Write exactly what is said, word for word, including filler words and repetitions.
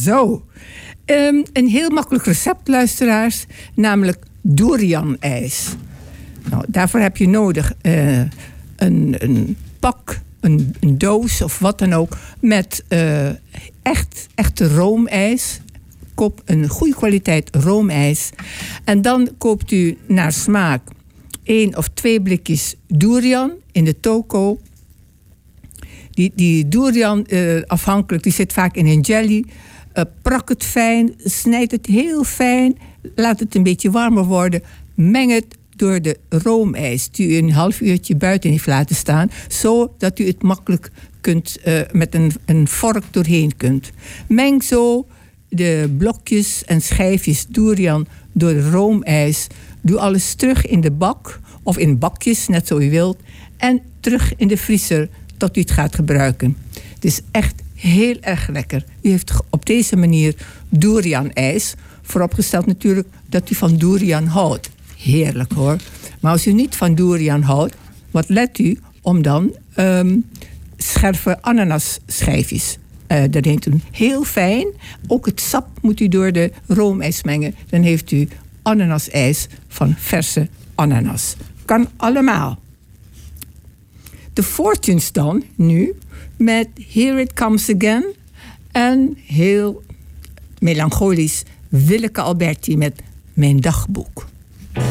Zo. Um, een heel makkelijk recept, luisteraars. Namelijk durian-ijs. Nou, daarvoor heb je nodig uh, een, een pak, een, een doos of wat dan ook. Met uh, echt, echte roomijs. Koop een goede kwaliteit roomijs. En dan koopt u naar smaak één of twee blikjes durian in de toko. Die, die durian, uh, afhankelijk, die zit vaak in een jelly. Uh, prak het fijn, snijd het heel fijn. Laat het een beetje warmer worden. Meng het door de roomijs die u een half uurtje buiten heeft laten staan. Zodat u het makkelijk kunt, uh, met een, een vork doorheen kunt. Meng zo de blokjes en schijfjes durian door de roomijs. Doe alles terug in de bak of in bakjes, net zo u wilt. En terug in de vriezer tot u het gaat gebruiken. Het is echt heel erg lekker. U heeft op deze manier durian-ijs. Vooropgesteld natuurlijk dat u van durian houdt. Heerlijk hoor. Maar als u niet van durian houdt, wat let u om dan um, scherpe ananasschijfjes uh, erin te doen. Heel fijn. Ook het sap moet u door de roomijs mengen. Dan heeft u ananasijs van verse ananas. Kan allemaal. De Fortunes dan, nu, met Here It Comes Again. En heel melancholisch Willeke Alberti met Mijn Dagboek.